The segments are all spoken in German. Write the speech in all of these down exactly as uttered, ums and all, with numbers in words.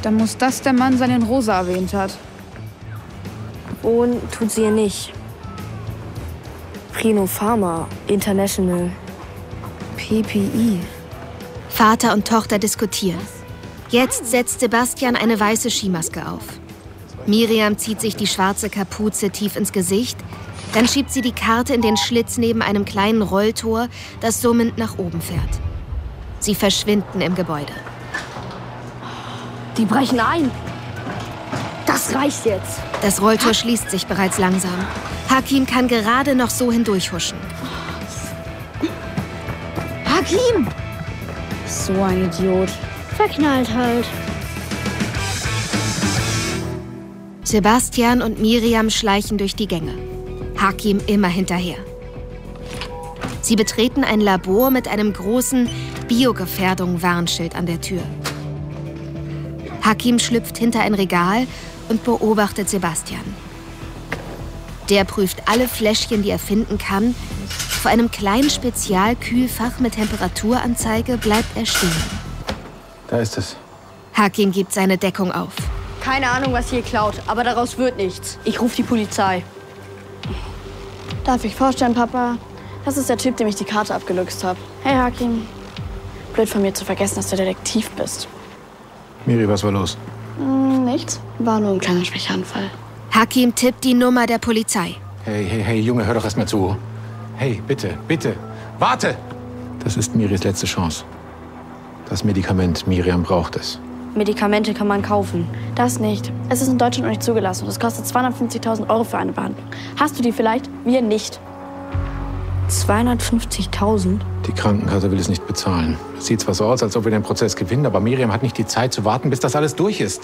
Dann muss das der Mann sein, den Rosa erwähnt hat. Und tut sie ja nicht. Prino Pharma International. P P I. Vater und Tochter diskutieren. Jetzt setzt Sebastian eine weiße Skimaske auf. Miriam zieht sich die schwarze Kapuze tief ins Gesicht. Dann schiebt sie die Karte in den Schlitz neben einem kleinen Rolltor, das summend nach oben fährt. Sie verschwinden im Gebäude. Die brechen ein. Das reicht jetzt. Das Rolltor schließt sich bereits langsam. Hakim kann gerade noch so hindurchhuschen. Hakim! So ein Idiot. Verknallt halt. Sebastian und Miriam schleichen durch die Gänge. Hakim immer hinterher. Sie betreten ein Labor mit einem großen Biogefährdung-Warnschild an der Tür. Hakim schlüpft hinter ein Regal und beobachtet Sebastian. Der prüft alle Fläschchen, die er finden kann. Vor einem kleinen Spezialkühlfach mit Temperaturanzeige bleibt er stehen. Da ist es. Hakim gibt seine Deckung auf. Keine Ahnung, was ihr klaut, aber daraus wird nichts. Ich rufe die Polizei. Darf ich vorstellen, Papa? Das ist der Typ, dem ich die Karte abgeluchst habe. Hey, Hakim. Blöd von mir zu vergessen, dass du Detektiv bist. Miri, was war los? Hm, nichts. War nur ein kleiner Schwächeanfall. Hakim tippt die Nummer der Polizei. Hey, hey, hey, Junge, hör doch erst mal zu. Hey, bitte, bitte, warte! Das ist Miris letzte Chance. Das Medikament, Miriam braucht es. Medikamente kann man kaufen. Das nicht. Es ist in Deutschland noch nicht zugelassen und es kostet zweihundertfünfzigtausend Euro für eine Behandlung. Hast du die vielleicht? Wir nicht. zweihundertfünfzigtausend? Die Krankenkasse will es nicht bezahlen. Es sieht zwar so aus, als ob wir den Prozess gewinnen, aber Miriam hat nicht die Zeit zu warten, bis das alles durch ist.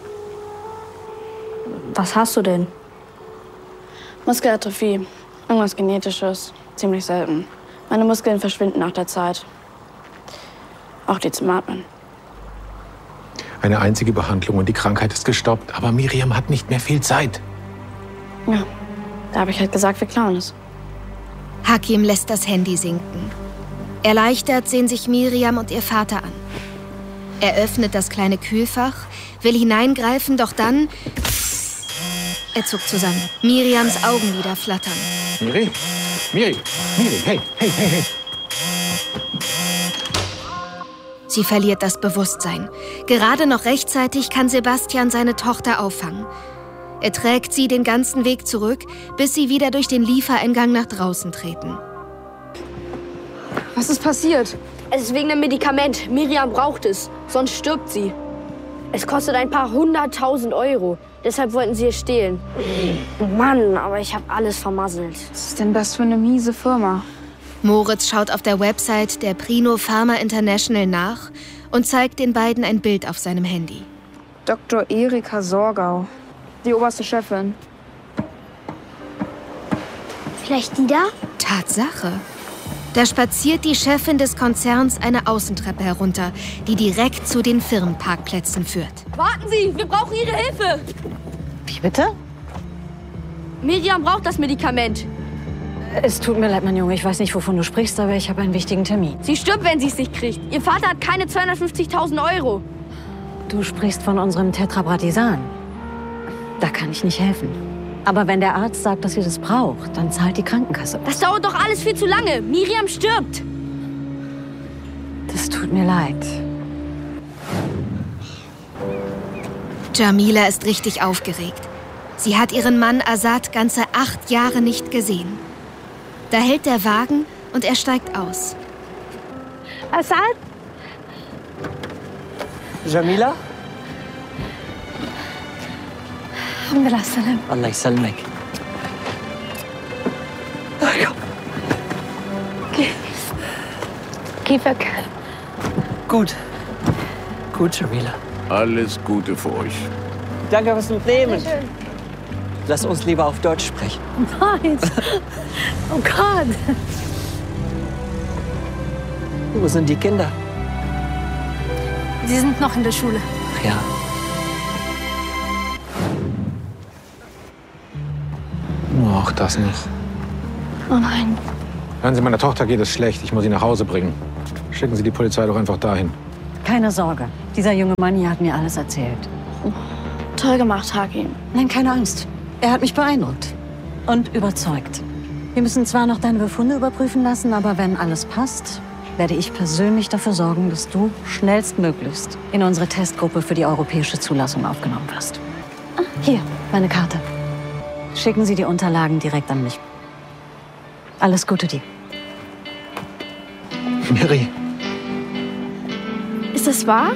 Was hast du denn? Muskelatrophie. Irgendwas Genetisches. Ziemlich selten. Meine Muskeln verschwinden nach der Zeit. Auch die zum Atmen. Eine einzige Behandlung und die Krankheit ist gestoppt. Aber Miriam hat nicht mehr viel Zeit. Ja, da habe ich halt gesagt, wir klauen es. Hakim lässt das Handy sinken. Erleichtert sehen sich Miriam und ihr Vater an. Er öffnet das kleine Kühlfach, will hineingreifen, doch dann... Er zuckt zusammen. Miriams Augenlider flattern. Miri? Miri? Miri, hey, hey, hey, hey. Sie verliert das Bewusstsein. Gerade noch rechtzeitig kann Sebastian seine Tochter auffangen. Er trägt sie den ganzen Weg zurück, bis sie wieder durch den Liefereingang nach draußen treten. Was ist passiert? Es ist wegen dem Medikament. Miriam braucht es, sonst stirbt sie. Es kostet ein paar hunderttausend Euro. Deshalb wollten sie es stehlen. Mann, aber ich habe alles vermasselt. Was ist denn das für eine miese Firma? Moritz schaut auf der Website der Prino Pharma International nach und zeigt den beiden ein Bild auf seinem Handy. Doktor Erika Sorgau, die oberste Chefin. Vielleicht die da? Tatsache. Da spaziert die Chefin des Konzerns eine Außentreppe herunter, die direkt zu den Firmenparkplätzen führt. Warten Sie, wir brauchen Ihre Hilfe. Wie bitte? Miriam braucht das Medikament. Es tut mir leid, mein Junge. Ich weiß nicht, wovon du sprichst, aber ich habe einen wichtigen Termin. Sie stirbt, wenn sie es nicht kriegt. Ihr Vater hat keine zweihundertfünfzigtausend Euro. Du sprichst von unserem Tetrabratisan. Da kann ich nicht helfen. Aber wenn der Arzt sagt, dass sie das braucht, dann zahlt die Krankenkasse. Das dauert doch alles viel zu lange. Miriam stirbt. Das tut mir leid. Jamila ist richtig aufgeregt. Sie hat ihren Mann Azad ganze acht Jahre nicht gesehen. Da hält der Wagen und er steigt aus. Azad? Jamila? Alhamdulillah, salam. Allah يسلمك. Kifak. Gut. Gut, Jamila. Alles Gute für euch. Danke fürs Mitnehmen. Lass uns lieber auf Deutsch sprechen. Nein. Oh Gott. Wo sind die Kinder? Sie sind noch in der Schule. Ach ja. Nur auch das noch. Oh nein. Hören Sie, meiner Tochter geht es schlecht. Ich muss sie nach Hause bringen. Schicken Sie die Polizei doch einfach dahin. Keine Sorge. Dieser junge Mann hier hat mir alles erzählt. Toll gemacht, Hakim. Nein, keine Angst. Er hat mich beeindruckt und überzeugt. Wir müssen zwar noch deine Befunde überprüfen lassen, aber wenn alles passt, werde ich persönlich dafür sorgen, dass du schnellstmöglichst in unsere Testgruppe für die europäische Zulassung aufgenommen wirst. Hier, meine Karte. Schicken Sie die Unterlagen direkt an mich. Alles Gute dir. Miri. Ist das wahr?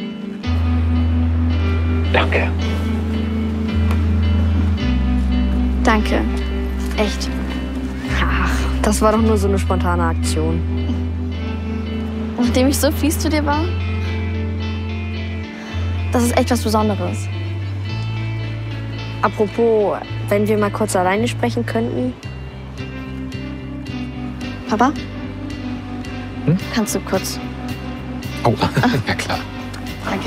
Danke. Danke. Echt. Ach, das war doch nur so eine spontane Aktion. Nachdem ich so fies zu dir war? Das ist echt was Besonderes. Apropos, wenn wir mal kurz alleine sprechen könnten. Papa? Hm? Kannst du kurz? Oh, ja klar. Danke.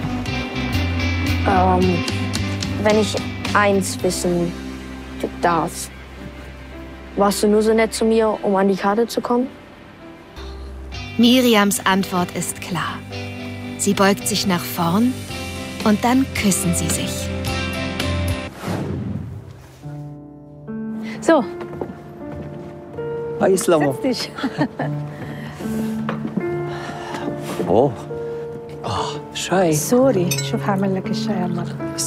Ähm, wenn ich eins wissen darf. Warst du nur so nett zu mir, um an die Karte zu kommen? Miriams Antwort ist klar. Sie beugt sich nach vorn und dann küssen sie sich. So, Hi, Islamo. setz dich. Oh. Oh, Schei. سوري شوف هعمل لك الشاي يلا.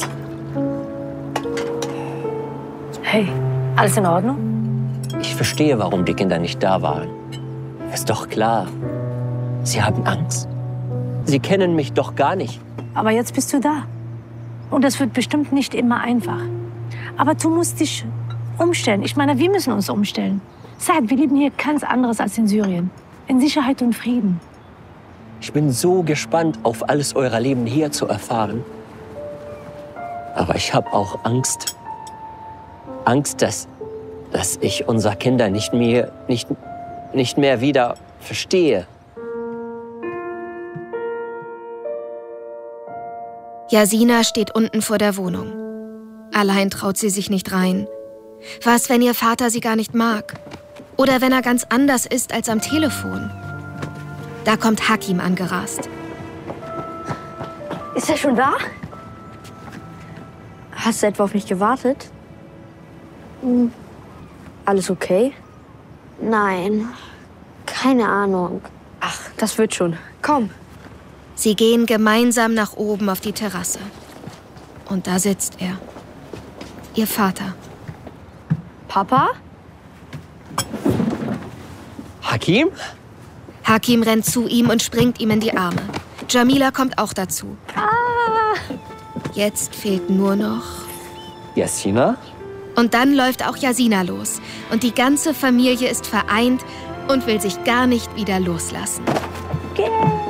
Hey, alles in Ordnung? Ich verstehe, warum die Kinder nicht da waren. Ist doch klar. Sie haben Angst. Sie kennen mich doch gar nicht. Aber jetzt bist du da. Und das wird bestimmt nicht immer einfach. Aber du musst dich umstellen. Ich meine, wir müssen uns umstellen. Saad, wir leben hier ganz anderes als in Syrien. In Sicherheit und Frieden. Ich bin so gespannt, auf alles euer Leben hier zu erfahren. Aber ich habe auch Angst. Angst, dass, dass ich unsere Kinder nicht mehr, nicht, nicht mehr wieder verstehe. Yasina steht unten vor der Wohnung. Allein traut sie sich nicht rein. Was, wenn ihr Vater sie gar nicht mag? Oder wenn er ganz anders ist als am Telefon? Da kommt Hakim angerast. Ist er schon da? Hast du etwa auf mich gewartet? Hm. Alles okay? Nein. Keine Ahnung. Ach, das wird schon. Komm. Sie gehen gemeinsam nach oben auf die Terrasse. Und da sitzt er. Ihr Vater. Papa? Hakim? Hakim rennt zu ihm und springt ihm in die Arme. Jamila kommt auch dazu. Ah. Jetzt fehlt nur noch... Yasina? Und dann läuft auch Yasina los. Und die ganze Familie ist vereint und will sich gar nicht wieder loslassen. Okay.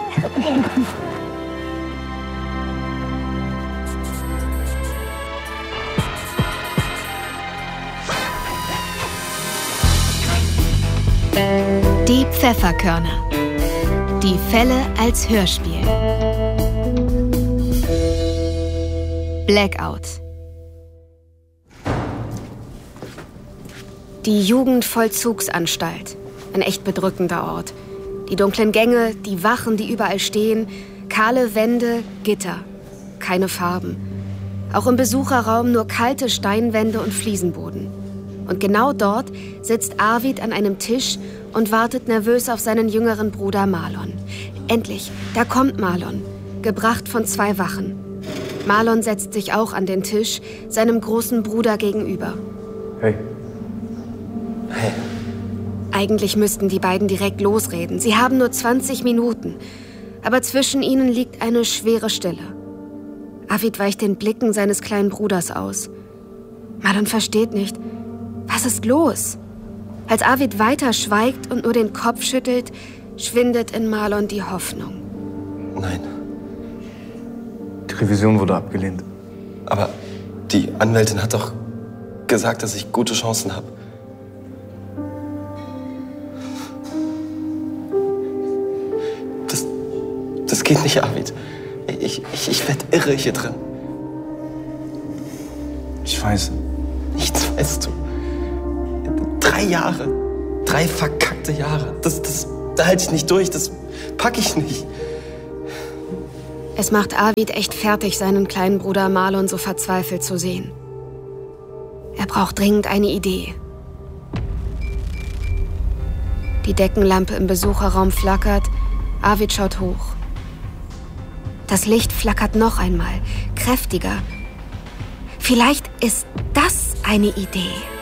Die Pfefferkörner. Die Fälle als Hörspiel. Blackout. Die Jugendvollzugsanstalt. Ein echt bedrückender Ort. Die dunklen Gänge, die Wachen, die überall stehen, kahle Wände, Gitter. Keine Farben. Auch im Besucherraum nur kalte Steinwände und Fliesenboden. Und genau dort sitzt Arvid an einem Tisch und wartet nervös auf seinen jüngeren Bruder Marlon. Endlich, da kommt Marlon, gebracht von zwei Wachen. Marlon setzt sich auch an den Tisch, seinem großen Bruder gegenüber. Hey. Hey. Eigentlich müssten die beiden direkt losreden. Sie haben nur zwanzig Minuten. Aber zwischen ihnen liegt eine schwere Stille. Arvid weicht den Blicken seines kleinen Bruders aus. Marlon versteht nicht. Was ist los? Als Arvid weiter schweigt und nur den Kopf schüttelt, schwindet in Marlon die Hoffnung. Nein. Die Revision wurde abgelehnt. Aber die Anwältin hat doch gesagt, dass ich gute Chancen habe. Das, das geht nicht, Arvid. Ich, ich, ich werde irre hier drin. Ich weiß. Nichts weißt du. Drei Jahre. Drei verkackte Jahre. Das, das, da halte ich nicht durch. Das packe ich nicht. Es macht Arvid echt fertig, seinen kleinen Bruder Marlon so verzweifelt zu sehen. Er braucht dringend eine Idee. Die Deckenlampe im Besucherraum flackert. Arvid schaut hoch. Das Licht flackert noch einmal, kräftiger. Vielleicht ist das eine Idee.